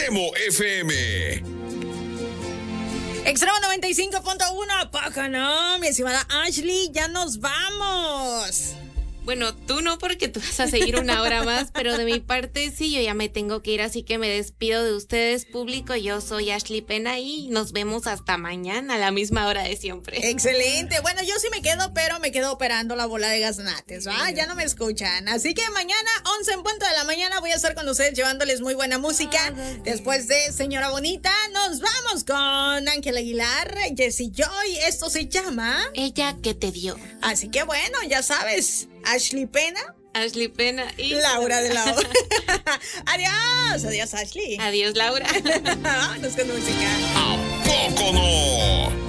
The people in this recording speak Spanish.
Extremo FM. Extremo 95.1, poco no, mi estimada Ashley, ya nos vamos. Bueno, tú no, porque tú vas a seguir una hora más, pero de mi parte sí, yo ya me tengo que ir, así que me despido de ustedes, público. Yo soy Ashley Pena y nos vemos hasta mañana a la misma hora de siempre. Excelente. Bueno, yo sí me quedo, pero me quedo operando la bola de gaznates, ¿va? Ya no me escuchan. Así que mañana, 11 en punto de la mañana, voy a estar con ustedes llevándoles muy buena música. Después de Señora Bonita, nos vamos con Ángel Aguilar, Jessie Joy. Esto se llama Ella que te dio. Así que bueno, ya sabes, Ashley Pena y Laura de la O. Adiós, Ashley. Adiós, Laura. Vámonos con música. ¿A poco no?